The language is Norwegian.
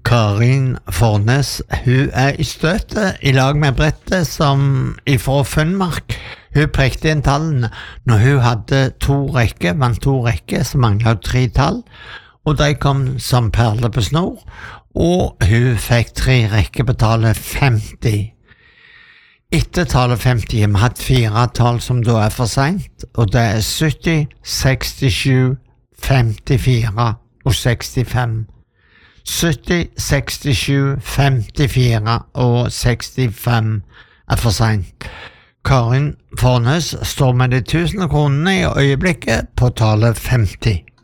Karin Fornes, hun I støtet I lag med Brette som ifra Finnmark. Hun prekte inn tallene når hun hadde vant to rekker, så manglet 3 tall, og de kom som perler på snor, og hun fikk 3 rekker på tallet 50. Etter tallet 50 har vi hatt 4 tall som da for sent, og det 70, 67, 54 og 65. 70, 67, 54 og 65 for sent. Karin Fornes står med de 1000 kronene I øyeblikket på tallet 50.